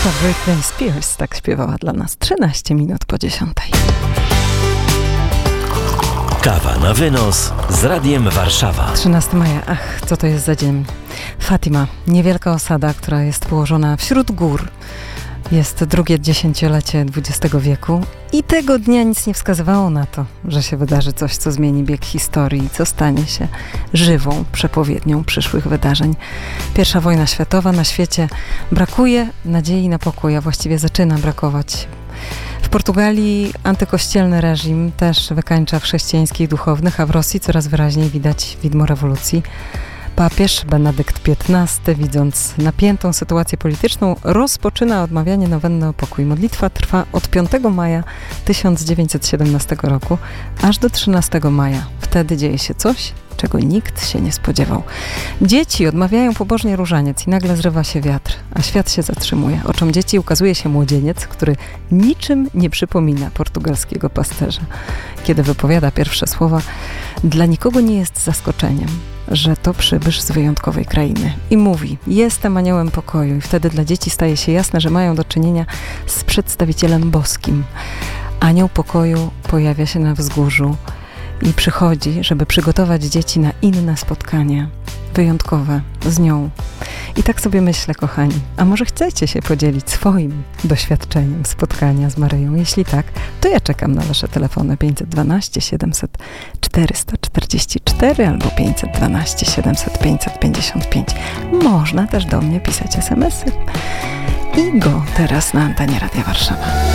To Britney Spears tak śpiewała dla nas 13 minut po 10. Kawa na wynos z Radiem Warszawa. 13 maja. Ach, co to jest za dzień? Fatima, niewielka osada, która jest położona wśród gór. Jest drugie dziesięciolecie XX wieku i tego dnia nic nie wskazywało na to, że się wydarzy coś, co zmieni bieg historii i co stanie się żywą przepowiednią przyszłych wydarzeń. I wojna światowa na świecie brakuje nadziei na pokój, a właściwie zaczyna brakować. W Portugalii antykościelny reżim też wykańcza chrześcijańskich duchownych, a w Rosji coraz wyraźniej widać widmo rewolucji. Papież Benedykt XV, widząc napiętą sytuację polityczną, rozpoczyna odmawianie nowenny o pokój. Modlitwa trwa od 5 maja 1917 roku aż do 13 maja. Wtedy dzieje się coś, czego nikt się nie spodziewał. Dzieci odmawiają pobożnie różaniec i nagle zrywa się wiatr, a świat się zatrzymuje. Oczom dzieci ukazuje się młodzieniec, który niczym nie przypomina portugalskiego pasterza. Kiedy wypowiada pierwsze słowa, dla nikogo nie jest zaskoczeniem, że to przybysz z wyjątkowej krainy. I mówi, jestem aniołem pokoju. I wtedy dla dzieci staje się jasne, że mają do czynienia z przedstawicielem boskim. Anioł pokoju pojawia się na wzgórzu i przychodzi, żeby przygotować dzieci na inne spotkanie, wyjątkowe z nią. I tak sobie myślę, kochani, a może chcecie się podzielić swoim doświadczeniem spotkania z Maryją? Jeśli tak, to ja czekam na wasze telefony 512 700 444 albo 512 700 555. Można też do mnie pisać SMS-y. I go teraz na antenie Radia Warszawa.